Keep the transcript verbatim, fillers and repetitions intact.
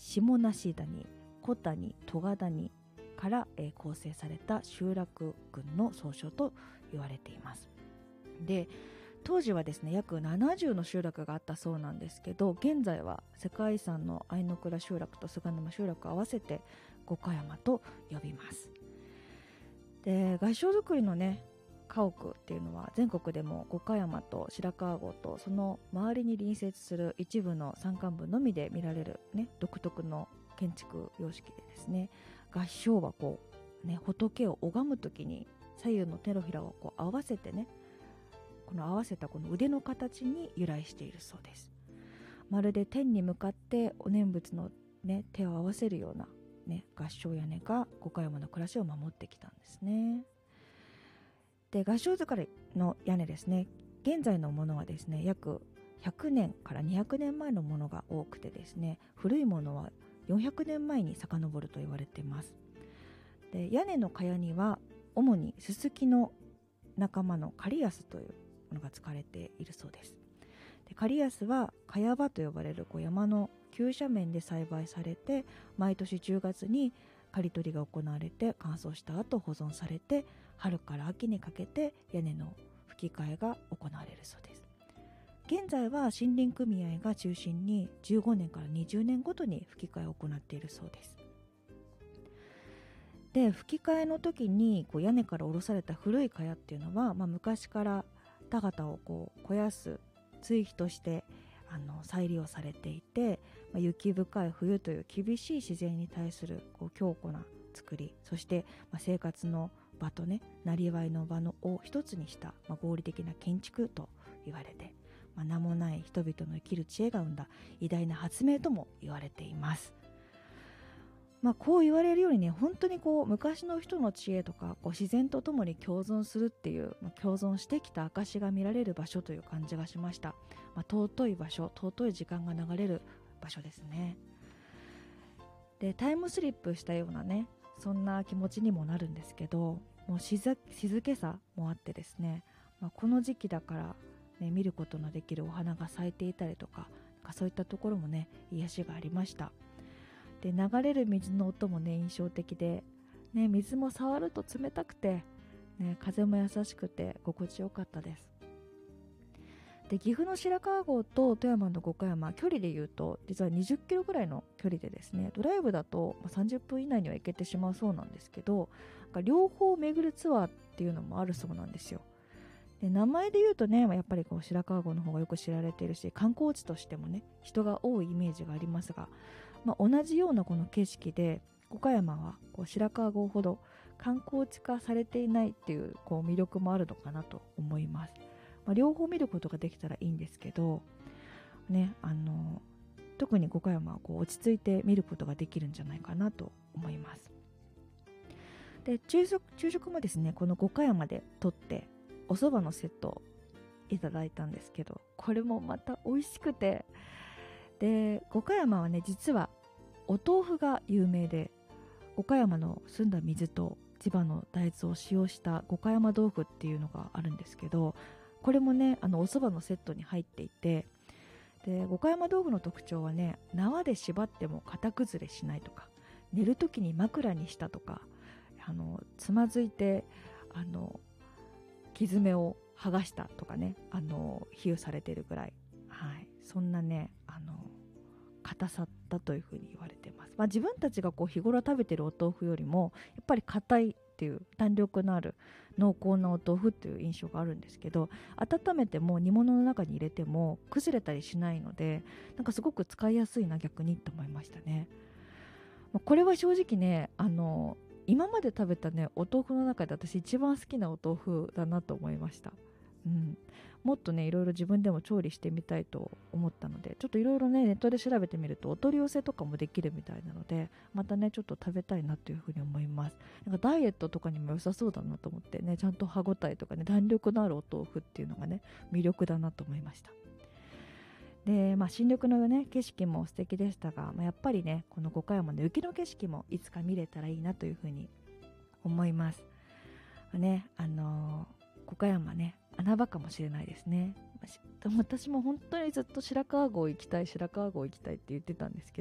下梨谷、小谷、戸賀谷から、えー、構成された集落群の総称と言われています。で、当時はですね約ななじゅうの集落があったそうなんですけど、現在は世界遺産の相倉集落と菅沼集落を合わせて五箇山と呼びます。で、合掌造りのね家屋っていうのは全国でも五箇山と白川郷とその周りに隣接する一部の山間部のみで見られる、ね、独特の建築様式でですね、合掌はこう、ね、仏を拝むときに左右の手のひらをこう合わせてね、この合わせたこの腕の形に由来しているそうです。まるで天に向かってお念仏の、ね、手を合わせるような、ね、合掌屋根が五箇山の暮らしを守ってきたんですね。で、合掌造りの屋根ですね、現在のものはですね約ひゃくねんからにひゃくねんまえのものが多くてですね、古いものはよんひゃくねんまえに遡ると言われています。で、屋根の茅には主にススキの仲間のカリヤスというものが使われているそうです。で、カリヤスは茅場と呼ばれるこう山の急斜面で栽培されて、毎年じゅうがつに刈り取りが行われて乾燥した後保存されて、春から秋にかけて屋根の吹き替えが行われるそうです。現在は森林組合が中心にじゅうごねんからにじゅうねんごとに吹き替えを行っているそうです。で、吹き替えの時にこう屋根から下ろされた古い茅っていうのは、まあ、昔から田畑をこう肥やす追肥としてあの再利用されていて、まあ、雪深い冬という厳しい自然に対するこう強固な作り、そして、まあ、生活の場とね、なりわいの場のを一つにした、まあ、合理的な建築と言われて、まあ、名もない人々の生きる知恵が生んだ偉大な発明とも言われています。まあ、こう言われるようにね、本当にこう昔の人の知恵とかこう自然とともに共存するっていう、まあ、共存してきた証が見られる場所という感じがしました。まあ、尊い場所、尊い時間が流れる場所ですね。で、タイムスリップしたようなね、そんな気持ちにもなるんですけど、もう静けさもあってですね、まあ、この時期だから、ね、見ることのできるお花が咲いていたりとか、なんかそういったところもね、癒しがありました。で、流れる水の音もね印象的で、ね、水も触ると冷たくて、ね、風も優しくて心地よかったです。で、岐阜の白川郷と富山の五箇山、距離でいうと実はにじゅっキロぐらいの距離でですね、ドライブだとさんじゅっぷん以内には行けてしまうそうなんですけど、両方巡るツアーっていうのもあるそうなんですよ。で、名前で言うとね、やっぱりこう白川郷の方がよく知られているし、観光地としてもね人が多いイメージがありますが、まあ、同じようなこの景色で五箇山はこう白川郷ほど観光地化されていないっていうこう魅力もあるのかなと思います。まあ、両方見ることができたらいいんですけどね、あの特に五箇山はこう落ち着いて見ることができるんじゃないかなと思います。で、昼食、昼食もですねこの五箇山で取ってお蕎麦のセットをいただいたんですけど、これもまた美味しくて、で、五箇山はね実はお豆腐が有名で、五箇山の澄んだ水と千葉の大豆を使用した五箇山豆腐っていうのがあるんですけど、これもねあのお蕎麦のセットに入っていて、で、五箇山豆腐の特徴はね、縄で縛っても型崩れしないとか、寝る時に枕にしたとか、あのつまずいてあの傷目を剥がしたとかね、あの比喩されているぐらい、はい、そんなねあの硬さだというふうに言われています。まあ、自分たちがこう日頃食べているお豆腐よりもやっぱり硬いっていう弾力のある濃厚なお豆腐っていう印象があるんですけど、温めても煮物の中に入れても崩れたりしないので、なんかすごく使いやすいな逆にと思いましたね。まあ、これは正直ねあの今まで食べたねお豆腐の中で私一番好きなお豆腐だなと思いました。うん、もっとねいろいろ自分でも調理してみたいと思ったので、ちょっといろいろねネットで調べてみるとお取り寄せとかもできるみたいなので、またねちょっと食べたいなというふうに思います。なんかダイエットとかにも良さそうだなと思ってね、ちゃんと歯ごたえとかね弾力のあるお豆腐っていうのがね魅力だなと思いました。で、まあ、新緑のね景色も素敵でしたが、まあ、やっぱりねこの五箇山の雪の景色もいつか見れたらいいなというふうに思います。まあね、あのー五箇山ね穴場かもしれないですね。私も本当にずっと白川郷行きたい白川郷行きたいって言ってたんですけ